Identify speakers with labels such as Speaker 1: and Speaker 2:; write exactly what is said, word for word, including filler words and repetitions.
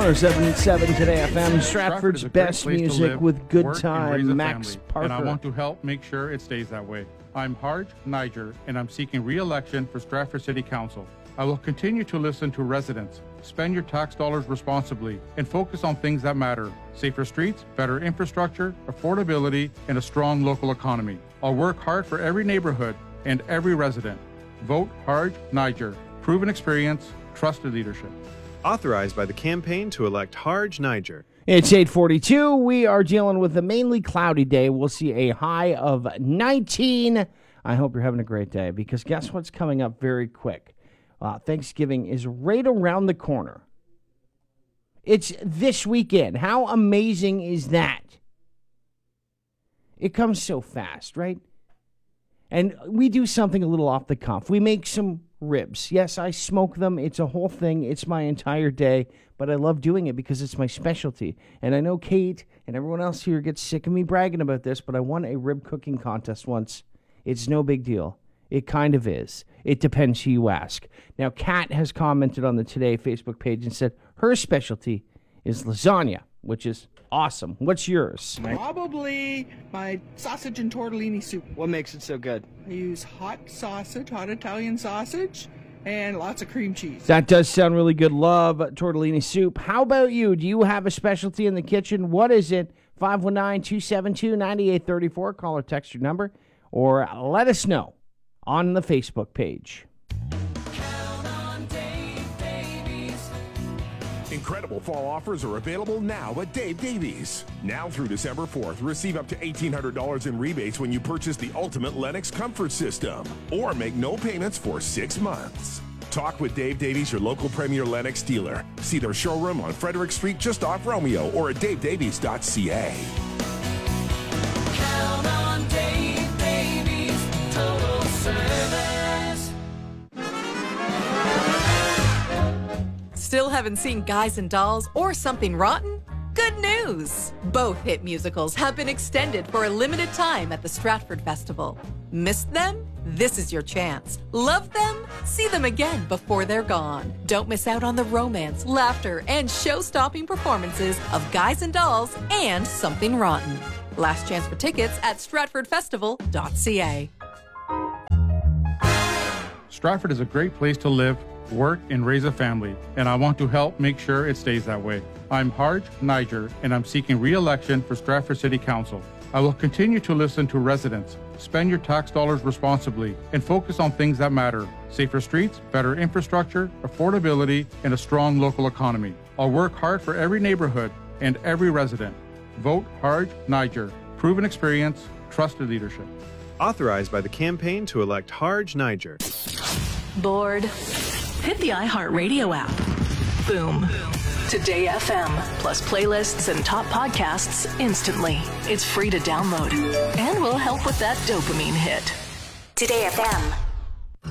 Speaker 1: one oh seven point seven Today F M, Stratford's best music with good time. Max Parker.
Speaker 2: And I want to help make sure it stays that way. I'm Harj Niger, and I'm seeking re-election for Stratford City Council. I will continue to listen to residents, spend your tax dollars responsibly, and focus on things that matter. Safer streets, better infrastructure, affordability, and a strong local economy. I'll work hard for every neighborhood and every resident. Vote Harj Niger. Proven experience, trusted leadership.
Speaker 3: Authorized by the campaign to elect Harj Niger.
Speaker 1: It's eight forty-two. We are dealing with a mainly cloudy day. We'll see a high of nineteen. I hope you're having a great day, because guess what's coming up very quick? Uh, Thanksgiving is right around the corner. It's this weekend. How amazing is that? It comes so fast, right? And we do something a little off the cuff. We make some ribs. Yes, I smoke them. It's a whole thing. It's my entire day. But I love doing it because it's my specialty. And I know Kate and everyone else here gets sick of me bragging about this, but I won a rib cooking contest once. It's no big deal. It kind of is. It depends who you ask. Now, Kat has commented on the Today Facebook page and said her specialty is lasagna, which is awesome. What's yours?
Speaker 4: Probably my sausage and tortellini soup.
Speaker 5: What makes it so good?
Speaker 4: I use hot sausage, hot Italian sausage, and lots of cream cheese.
Speaker 1: That does sound really good. Love tortellini soup. How about you? Do you have a specialty in the kitchen? What is it? five one nine, two seven two, nine eight three four. Call or text your number, or let us know on the Facebook page.
Speaker 6: Incredible fall offers are available now at Dave Davies. Now through December fourth, receive up to eighteen hundred dollars in rebates when you purchase the Ultimate Lennox Comfort System, or make no payments for six months. Talk with Dave Davies, your local Premier Lennox dealer. See their showroom on Frederick Street just off Romeo, or at dave davies dot c a.
Speaker 7: Count on Dave Davies, total service.
Speaker 8: Still haven't seen Guys and Dolls or Something Rotten? Good news! Both hit musicals have been extended for a limited time at the Stratford Festival. Missed them? This is your chance. Love them? See them again before they're gone. Don't miss out on the romance, laughter, and show-stopping performances of Guys and Dolls and Something Rotten. Last chance for tickets at stratford festival dot c a.
Speaker 2: Stratford is a great place to live, work, and raise a family, and I want to help make sure it stays that way. I'm Harj Niger, and I'm seeking re-election for Stratford City Council. I will continue to listen to residents, spend your tax dollars responsibly, and focus on things that matter. Safer streets, better infrastructure, affordability, and a strong local economy. I'll work hard for every neighborhood and every resident. Vote Harj Niger. Proven experience, trusted leadership.
Speaker 3: Authorized by the campaign to elect Harj Niger.
Speaker 9: Bored? Hit the iHeartRadio app. Boom. Today F M, plus playlists and top podcasts instantly. It's free to download and will help with that dopamine hit.
Speaker 10: Today F M.